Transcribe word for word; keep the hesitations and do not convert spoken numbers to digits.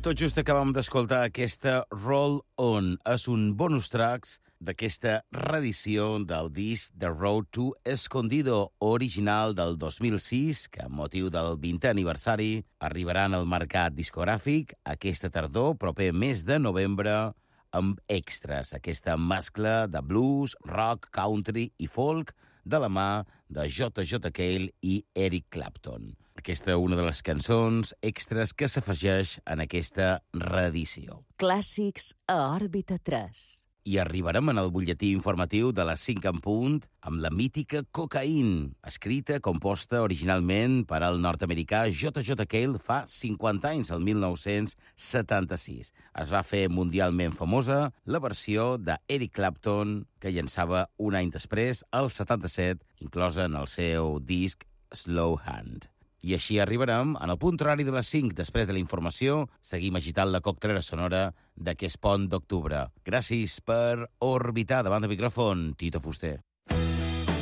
Tot just acabam d'escoltar aquesta Roll On. És un bonus tracks d'aquesta reedició del disc The Road to Escondido, original del dos mil sis, que amb motiu del vintè aniversari arribaran al mercat discogràfic aquesta tardor, proper mes de novembre, amb extras, aquesta mescla de blues, rock, country i folk de la mà de J J Cale i Eric Clapton. Aquesta una de les cançons extras que s'afegeix en aquesta reedició. Clàssics a Òrbita tres. I arribarem en el butlletí informatiu de les cinc en punt amb la mítica Cocaine, escrita, composta originalment per al nord-americà J J Cale fa cinquanta anys, el mil nou-cents setanta-sis. Es va fer mundialment famosa la versió d'Eric Clapton, que llançava un any després, el setanta-set, inclosa en el seu disc Slow Hand. I així arribarem en el punt horari de les cinc. Després de la informació, seguim agitant la coctelera sonora d'aquest pont d'octubre. Gràcies per orbitar davant del micròfon, Tito Fuster.